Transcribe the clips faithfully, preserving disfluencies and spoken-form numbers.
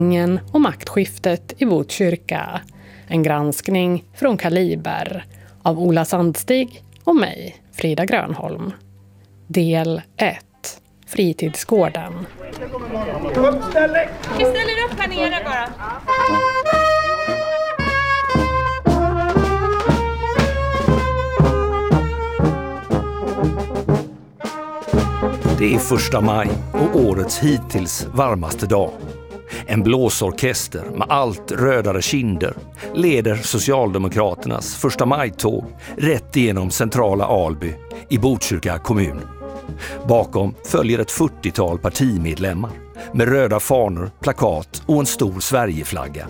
och maktskiftet i Botkyrka. En granskning från Kaliber av Ola Sandstig och mig, Frida Grönholm. Del ett. Fritidsgården. Vi ställer upp här nere bara. Det är första maj och årets hittills varmaste dag. En blåsorkester med allt rödare kinder leder Socialdemokraternas första majtåg rätt igenom centrala Alby i Botkyrka kommun. Bakom följer ett fyrtiotal partimedlemmar med röda fanor, plakat och en stor Sverigeflagga.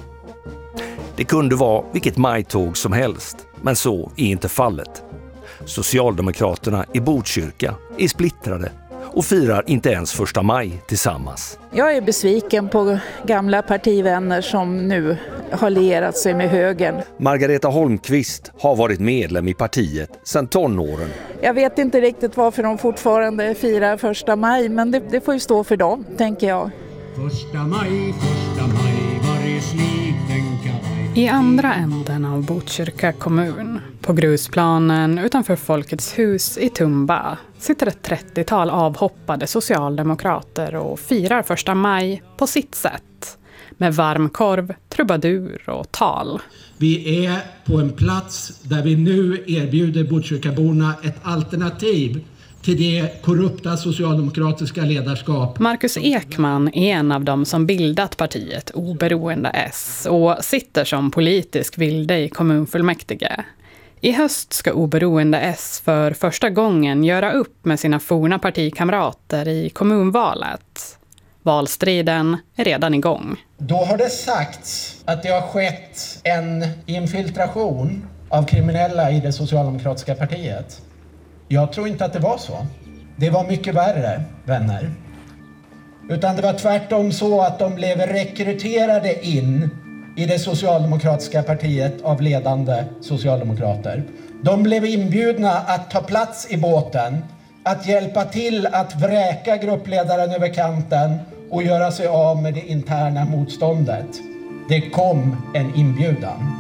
Det kunde vara vilket majtåg som helst, men så är inte fallet. Socialdemokraterna i Botkyrka är splittrade och firar inte ens första maj tillsammans. Jag är besviken på gamla partivänner som nu har lierat sig med högern. Margareta Holmqvist har varit medlem i partiet sedan tonåren. Jag vet inte riktigt varför de fortfarande firar första maj, men det, det får ju stå för dem, tänker jag. Första maj, första maj, varje sliten kavaj. I andra änden av Botkyrka kommun, på grusplanen utanför Folkets hus i Tumba, sitter ett trettiotal avhoppade socialdemokrater och firar första maj på sitt sätt. Med varmkorv, trubadur och tal. Vi är på en plats där vi nu erbjuder Botkyrkaborna ett alternativ till det korrupta socialdemokratiska ledarskap. Marcus Ekman är en av dem som bildat partiet Oberoende S och sitter som politisk vilde i kommunfullmäktige. I höst ska Oberoende S för första gången göra upp med sina forna partikamrater i kommunvalet. Valstriden är redan igång. Då har det sagts att det har skett en infiltration av kriminella i det socialdemokratiska partiet. Jag tror inte att det var så. Det var mycket värre, vänner. Utan det var tvärtom så att de blev rekryterade in i det socialdemokratiska partiet av ledande socialdemokrater. De blev inbjudna att ta plats i båten, att hjälpa till att vräka gruppledaren över kanten och göra sig av med det interna motståndet. Det kom en inbjudan.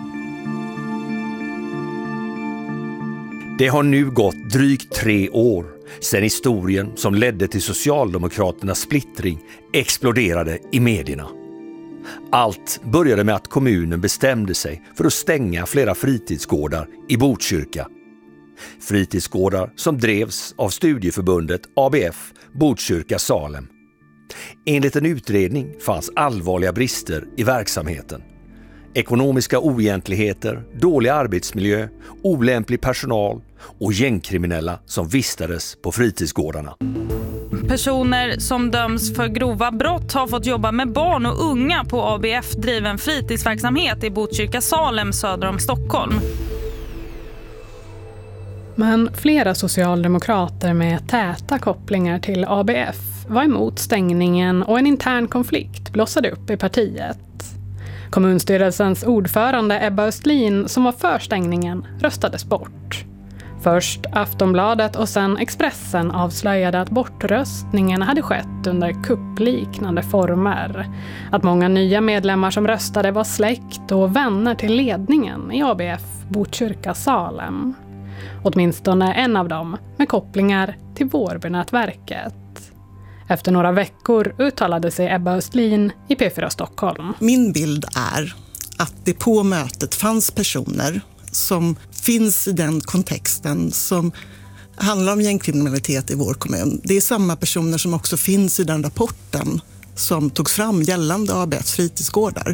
Det har nu gått drygt tre år sedan historien som ledde till Socialdemokraternas splittring exploderade i medierna. Allt började med att kommunen bestämde sig för att stänga flera fritidsgårdar i Botkyrka. Fritidsgårdar som drevs av studieförbundet A B F Botkyrka Salem. Enligt en utredning fanns allvarliga brister i verksamheten. Ekonomiska oegentligheter, dålig arbetsmiljö, olämplig personal och gängkriminella som vistades på fritidsgårdarna. Personer som döms för grova brott har fått jobba med barn och unga på A B F-driven fritidsverksamhet i Botkyrka Salem söder om Stockholm. Men flera socialdemokrater med täta kopplingar till A B F var emot stängningen och en intern konflikt blossade upp i partiet. Kommunstyrelsens ordförande Ebba Östlin, som var för stängningen, röstades bort. Först Aftonbladet och sen Expressen avslöjade att bortröstningen hade skett under kuppliknande former. Att många nya medlemmar som röstade var släkt och vänner till ledningen i A B F Botkyrka Salem. Åtminstone en av dem med kopplingar till Vårbynätverket. Efter några veckor uttalade sig Ebba Östlin i P fyra Stockholm. Min bild är att det på mötet fanns personer som finns i den kontexten som handlar om gängkriminalitet i vår kommun. Det är samma personer som också finns i den rapporten som togs fram gällande A B F:s fritidsgårdar.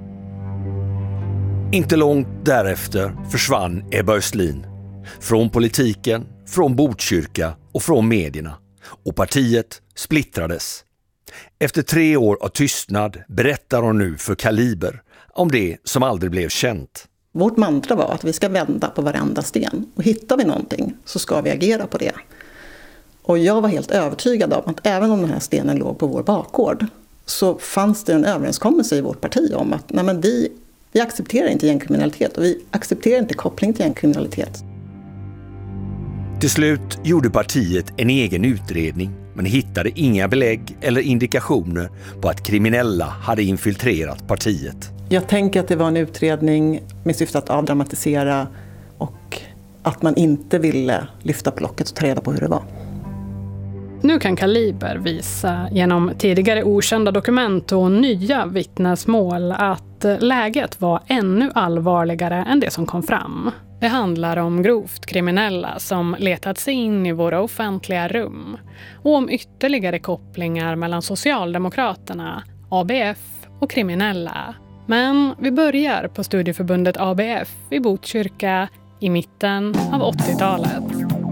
Inte långt därefter försvann Ebba Östlin. Från politiken, från Botkyrka och från medierna. Och partiet splittrades. Efter tre år av tystnad berättar hon nu för Kaliber om det som aldrig blev känt. Vårt mantra var att vi ska vända på varenda sten. Och hittar vi någonting så ska vi agera på det. Och jag var helt övertygad om att även om den här stenen låg på vår bakgård så fanns det en överenskommelse i vårt parti om att nej men vi, vi accepterar inte gängkriminalitet och vi accepterar inte koppling till gängkriminalitet. Till slut gjorde partiet en egen utredning men hittade inga belägg eller indikationer på att kriminella hade infiltrerat partiet. Jag tänker att det var en utredning med syfte att avdramatisera och att man inte ville lyfta på locket och ta reda på hur det var. Nu kan Kaliber visa genom tidigare okända dokument och nya vittnesmål att läget var ännu allvarligare än det som kom fram. Det handlar om grovt kriminella som letat sig in i våra offentliga rum och om ytterligare kopplingar mellan Socialdemokraterna, A B F och kriminella. Men vi börjar på studieförbundet A B F i Botkyrka i mitten av åttiotalet.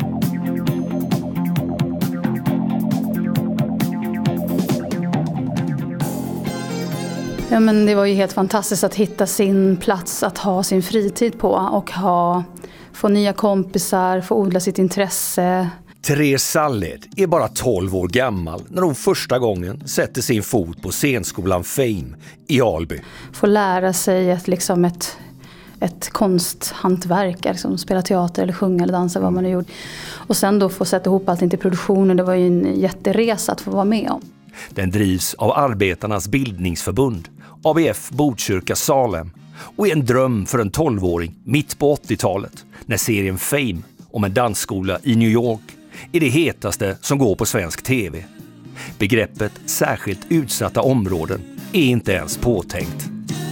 Ja, men det var ju helt fantastiskt att hitta sin plats att ha sin fritid på och ha, få nya kompisar, få odla sitt intresse. Therese Salled är bara tolv år gammal när hon första gången sätter sin fot på scenskolan Fame i Alby. Få lära sig ett, liksom ett, ett konsthantverk, liksom spela teater eller sjunga eller dansa, vad man har gjort. Och sen då få sätta ihop allting till produktionen, det var ju en jätteresa att få vara med om. Den drivs av Arbetarnas bildningsförbund, A B F Botkyrka Salem, och är en dröm för en tolvåring mitt på åttiotalet när serien Fame om en dansskola i New York är det hetaste som går på svensk tv. Begreppet särskilt utsatta områden är inte ens påtänkt.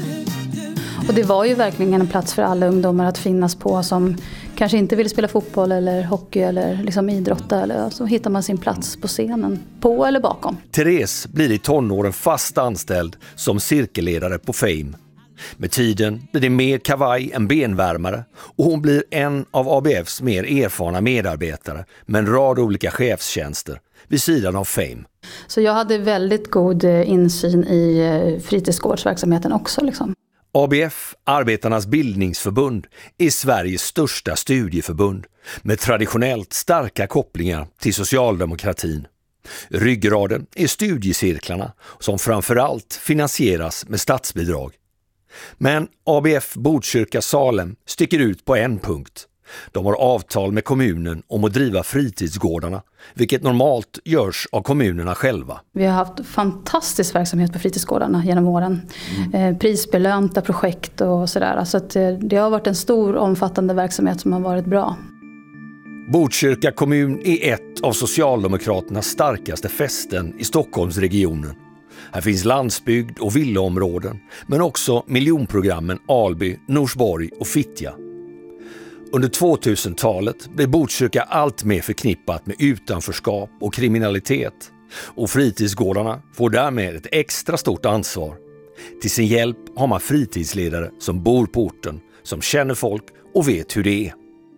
Och det var ju verkligen en plats för alla ungdomar att finnas på som kanske inte ville spela fotboll eller hockey eller liksom idrotta. Eller så hittar man sin plats på scenen, på eller bakom. Therese blir i tonåren fast anställd som cirkelledare på Fame. Med tiden blir det mer kavaj än benvärmare och hon blir en av A B Fs mer erfarna medarbetare med en rad olika chefstjänster vid sidan av Fame. Så jag hade väldigt god insyn i fritidsgårdsverksamheten också liksom. A B F, Arbetarnas bildningsförbund, är Sveriges största studieförbund med traditionellt starka kopplingar till socialdemokratin. Ryggraden är studiecirklarna som framförallt finansieras med statsbidrag. Men A B F Botkyrka Salem sticker ut på en punkt. De har avtal med kommunen om att driva fritidsgårdarna, vilket normalt görs av kommunerna själva. Vi har haft fantastisk verksamhet på fritidsgårdarna genom åren. Mm. Eh, prisbelönta projekt och sådär. Alltså att, eh, det har varit en stor omfattande verksamhet som har varit bra. Botkyrka kommun är ett av Socialdemokraternas starkaste fästen i Stockholmsregionen. Här finns landsbygd och villaområden, men också miljonprogrammen Alby, Norsborg och Fittja. Under tvåtusentalet blev Botkyrka allt mer förknippat med utanförskap och kriminalitet, och fritidsgårdarna får därmed ett extra stort ansvar. Till sin hjälp har man fritidsledare som bor på orten, som känner folk och vet hur det är.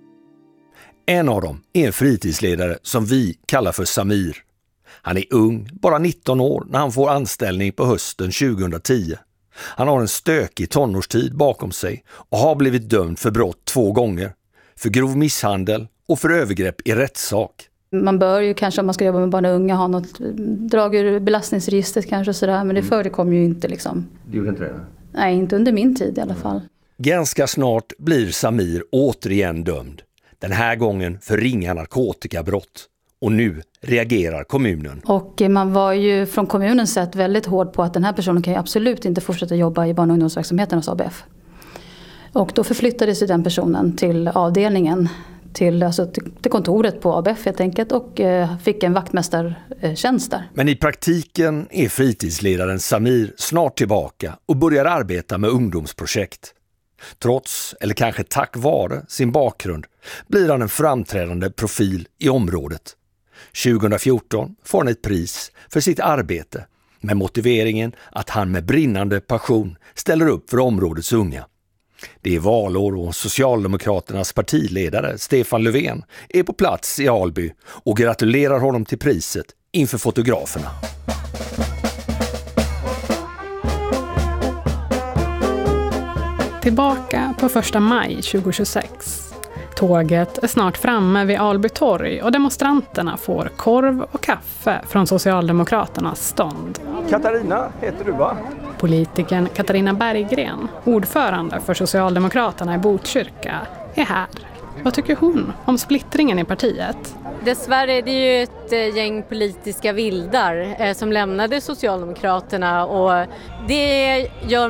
En av dem är en fritidsledare som vi kallar för Samir. Han är ung, bara nitton år, när han får anställning på hösten tjugohundratio. Han har en stökig tonårstid bakom sig och har blivit dömd för brott två gånger. För grov misshandel och för övergrepp i rättssak. Man bör ju kanske, om man ska jobba med barn och unga, ha något drag ur belastningsregistret kanske sådär. Men det förekommer ju inte liksom. Du gjorde inte det? Nej, inte under min tid i alla fall. Ganska snart blir Samir återigen dömd. Den här gången för ringa narkotikabrott. Och nu reagerar kommunen. Och man var ju från kommunens sätt väldigt hård på att den här personen kan ju absolut inte fortsätta jobba i barn- och ungdomsverksamheten hos A B F. Och då förflyttades den personen till avdelningen, till, alltså till kontoret på A B F helt enkelt, och eh, fick en vaktmästartjänst där. Men i praktiken är fritidsledaren Samir snart tillbaka och börjar arbeta med ungdomsprojekt. Trots, eller kanske tack vare, sin bakgrund blir han en framträdande profil i området. tjugohundrafjorton får han ett pris för sitt arbete med motiveringen att han med brinnande passion ställer upp för områdets unga. Det är valår och Socialdemokraternas partiledare Stefan Löfven är på plats i Alby och gratulerar honom till priset inför fotograferna. Tillbaka på första maj tjugohundratjugosex. Tåget är snart framme vid Alby torg och demonstranterna får korv och kaffe från Socialdemokraternas stånd. Katarina heter du, va? Politikern Katarina Berggren, ordförande för Socialdemokraterna i Botkyrka, är här. Vad tycker hon om splittringen i partiet? Dessvärre är det ju ett gäng politiska vildar eh, som lämnade Socialdemokraterna och det gör